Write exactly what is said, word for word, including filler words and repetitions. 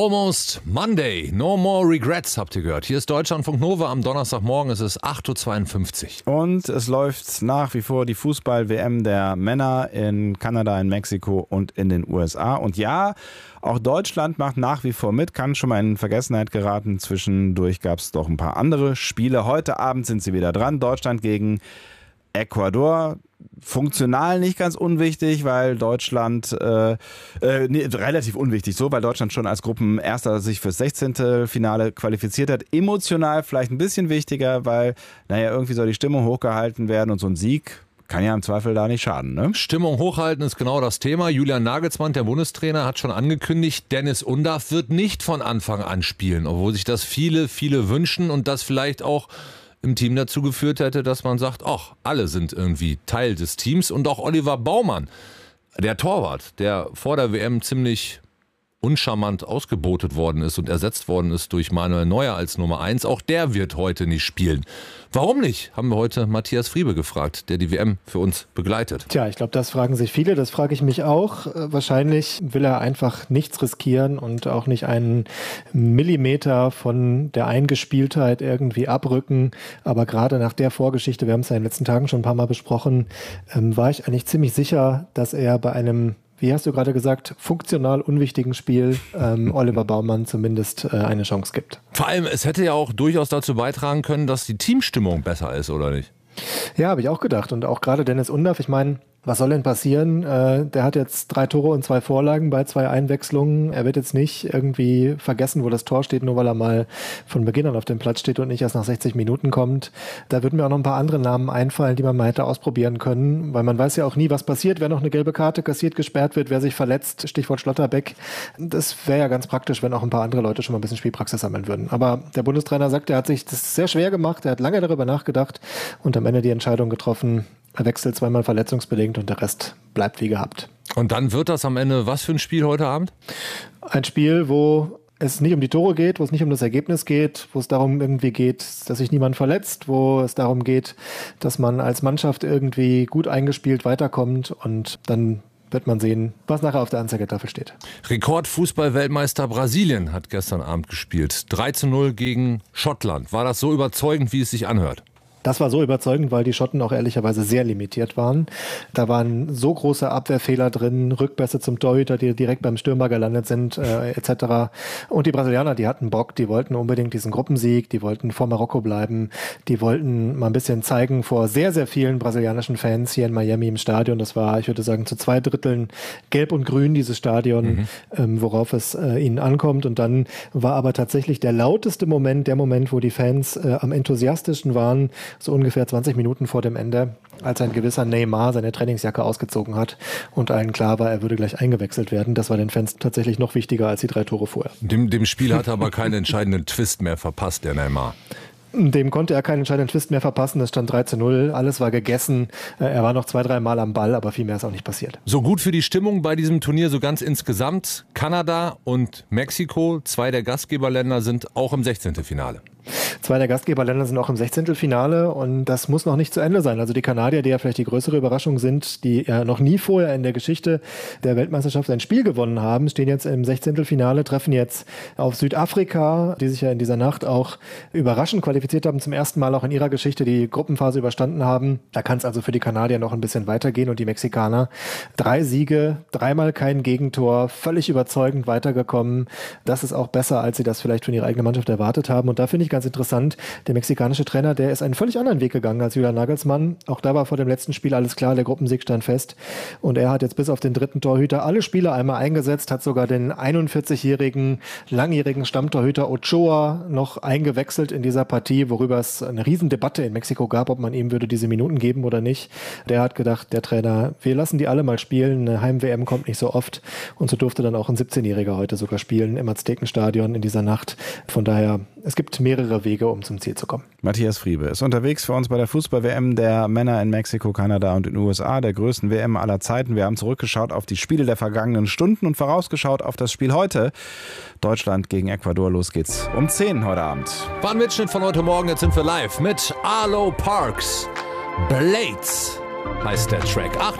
Almost Monday, no more regrets, habt ihr gehört. Hier ist Deutschlandfunk Nova am Donnerstagmorgen, es ist acht Uhr zweiundfünfzig. Und es läuft nach wie vor die Fußball-W M der Männer in Kanada, in Mexiko und in den U S A. Und ja, auch Deutschland macht nach wie vor mit, kann schon mal in Vergessenheit geraten. Zwischendurch gab es doch ein paar andere Spiele. Heute Abend sind sie wieder dran. Deutschland gegen Ecuador. Funktional nicht ganz unwichtig, weil Deutschland, äh, äh, nee, relativ unwichtig so, weil Deutschland schon als Gruppenerster sich fürs sechzehnte Finale qualifiziert hat. Emotional vielleicht ein bisschen wichtiger, weil, naja, irgendwie soll die Stimmung hochgehalten werden und so ein Sieg kann ja im Zweifel da nicht schaden, ne? Stimmung hochhalten ist genau das Thema. Julian Nagelsmann, der Bundestrainer, hat schon angekündigt, Dennis Undaff wird nicht von Anfang an spielen, obwohl sich das viele, viele wünschen und das vielleicht auch im Team dazu geführt hätte, dass man sagt, ach, alle sind irgendwie Teil des Teams. Und auch Oliver Baumann, der Torwart, der vor der W M ziemlich uncharmant ausgebotet worden ist und ersetzt worden ist durch Manuel Neuer als Nummer eins, auch der wird heute nicht spielen. Warum nicht, haben wir heute Matthias Friebe gefragt, der die W M für uns begleitet. Tja, ich glaube, das fragen sich viele, das frage ich mich auch. Wahrscheinlich will er einfach nichts riskieren und auch nicht einen Millimeter von der Eingespieltheit irgendwie abrücken. Aber gerade nach der Vorgeschichte, wir haben es ja in den letzten Tagen schon ein paar Mal besprochen, ähm, war ich eigentlich ziemlich sicher, dass er bei einem, wie hast du gerade gesagt, funktional unwichtigen Spiel ähm, Oliver Baumann zumindest äh, eine Chance gibt. Vor allem, es hätte ja auch durchaus dazu beitragen können, dass die Teamstimmung besser ist, oder nicht? Ja, habe ich auch gedacht. Und auch gerade Dennis Undaff, ich meine, was soll denn passieren? Äh, der hat jetzt drei Tore und zwei Vorlagen bei zwei Einwechslungen. Er wird jetzt nicht irgendwie vergessen, wo das Tor steht, nur weil er mal von Beginn an auf dem Platz steht und nicht erst nach sechzig Minuten kommt. Da würden mir auch noch ein paar andere Namen einfallen, die man mal hätte ausprobieren können, weil man weiß ja auch nie, was passiert, wer noch eine gelbe Karte kassiert, gesperrt wird, wer sich verletzt, Stichwort Schlotterbeck. Das wäre ja ganz praktisch, wenn auch ein paar andere Leute schon mal ein bisschen Spielpraxis sammeln würden. Aber der Bundestrainer sagt, er hat sich das sehr schwer gemacht, er hat lange darüber nachgedacht und am Ende die Entscheidung getroffen, er wechselt zweimal verletzungsbedingt und der Rest bleibt wie gehabt. Und dann wird das am Ende was für ein Spiel heute Abend? Ein Spiel, wo es nicht um die Tore geht, wo es nicht um das Ergebnis geht, wo es darum irgendwie geht, dass sich niemand verletzt, wo es darum geht, dass man als Mannschaft irgendwie gut eingespielt weiterkommt und dann wird man sehen, was nachher auf der Anzeigetafel steht. Rekordfußball-Weltmeister Brasilien hat gestern Abend gespielt. drei zu null gegen Schottland. War das so überzeugend, wie es sich anhört? Das war so überzeugend, weil die Schotten auch ehrlicherweise sehr limitiert waren. Da waren so große Abwehrfehler drin, Rückpässe zum Torhüter, die direkt beim Stürmer gelandet sind, äh, et cetera. Und die Brasilianer, die hatten Bock, die wollten unbedingt diesen Gruppensieg, die wollten vor Marokko bleiben, die wollten mal ein bisschen zeigen vor sehr, sehr vielen brasilianischen Fans hier in Miami im Stadion. Das war, ich würde sagen, zu zwei Dritteln gelb und grün, dieses Stadion, mhm. ähm, worauf es äh, ihnen ankommt. Und dann war aber tatsächlich der lauteste Moment, der Moment, wo die Fans äh, am enthusiastischsten waren, so ungefähr zwanzig Minuten vor dem Ende, als ein gewisser Neymar seine Trainingsjacke ausgezogen hat und allen klar war, er würde gleich eingewechselt werden. Das war den Fans tatsächlich noch wichtiger als die drei Tore vorher. Dem, dem Spiel hat er aber keinen entscheidenden Twist mehr verpasst, der Neymar. Dem konnte er keinen entscheidenden Twist mehr verpassen. Es stand drei zu null, alles war gegessen. Er war noch zwei, drei Mal am Ball, aber viel mehr ist auch nicht passiert. So gut für die Stimmung bei diesem Turnier, so ganz insgesamt. Kanada und Mexiko, zwei der Gastgeberländer, sind auch im sechzehnten Finale. Zwei der Gastgeberländer sind auch im sechzehnten Finale und das muss noch nicht zu Ende sein. Also die Kanadier, die ja vielleicht die größere Überraschung sind, die ja noch nie vorher in der Geschichte der Weltmeisterschaft ein Spiel gewonnen haben, stehen jetzt im sechzehnten Finale, treffen jetzt auf Südafrika, die sich ja in dieser Nacht auch überraschend qualifiziert haben, zum ersten Mal auch in ihrer Geschichte die Gruppenphase überstanden haben. Da kann es also für die Kanadier noch ein bisschen weitergehen und die Mexikaner. Drei Siege, dreimal kein Gegentor, völlig überzeugend weitergekommen. Das ist auch besser, als sie das vielleicht von ihrer eigenen Mannschaft erwartet haben. Und da finde ich ganz interessant, der mexikanische Trainer, der ist einen völlig anderen Weg gegangen als Julian Nagelsmann. Auch da war vor dem letzten Spiel alles klar, der Gruppensieg stand fest. Und er hat jetzt bis auf den dritten Torhüter alle Spieler einmal eingesetzt, hat sogar den einundvierzigjährigen, langjährigen Stammtorhüter Ochoa noch eingewechselt in dieser Partie, worüber es eine Riesendebatte in Mexiko gab, ob man ihm würde diese Minuten geben oder nicht. Der hat gedacht, der Trainer, wir lassen die alle mal spielen, eine Heim-W M kommt nicht so oft. Und so durfte dann auch ein siebzehnjähriger heute sogar spielen im Aztekenstadion in dieser Nacht. Von daher, es gibt mehrere Wege, um zum Ziel zu kommen. Matthias Friebe ist unterwegs für uns bei der Fußball-W M der Männer in Mexiko, Kanada und den U S A, der größten W M aller Zeiten. Wir haben zurückgeschaut auf die Spiele der vergangenen Stunden und vorausgeschaut auf das Spiel heute. Deutschland gegen Ecuador. Los geht's um zehn heute Abend. War ein Mitschnitt von heute Morgen, jetzt sind wir live mit Arlo Parks. Blades heißt der Track. acht